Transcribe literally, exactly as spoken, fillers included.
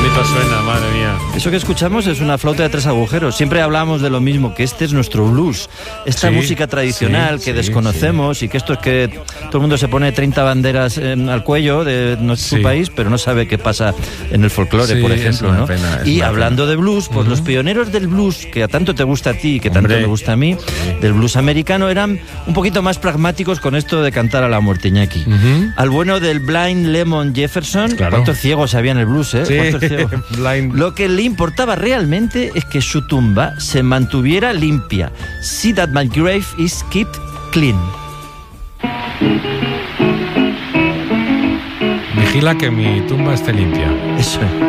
bonito suena, madre mía. Eso que escuchamos es una flauta de tres agujeros. Siempre hablamos de lo mismo, que este es nuestro blues. Esta Sí, música tradicional sí, que sí, desconocemos sí. y que esto es que todo el mundo se pone treinta banderas en, al cuello de nuestro Sí. país, pero no sabe qué pasa en el folclore, Sí, por es ejemplo, una ¿no? pena, es Y una hablando pena. de blues, pues Uh-huh. los pioneros del blues, que a tanto te gusta a ti y que tanto Hombre. me gusta a mí, Sí. del blues americano, eran un poquito más pragmáticos con esto de cantar a la muerte, Iñaki. Uh-huh. Al bueno del Blind Lemon Jefferson, Claro. ¿cuántos ciegos había en el blues, eh? Sí, ¿Cuántos ciegos? Blind. Lo que le importaba realmente es que su tumba se mantuviera limpia. See that my grave is kept clean. Vigila que mi tumba esté limpia. Eso es.